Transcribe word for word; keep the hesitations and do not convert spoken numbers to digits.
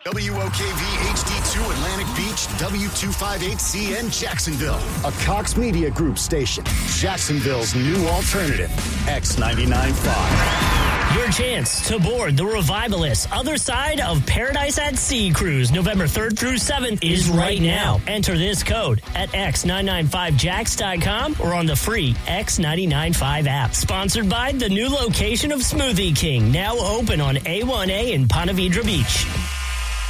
W O K V H D two Atlantic Beach, W two fifty-eight C N Jacksonville. A Cox Media Group station. Jacksonville's new alternative. X ninety-nine point five. Your chance to board the Revivalist Other Side of Paradise at Sea cruise November third through seventh is right now. Enter this code at x nine nine five jacks dot com or on the free X ninety-nine point five app. Sponsored by the new location of Smoothie King, now open on A one A in Ponte Vedra Beach.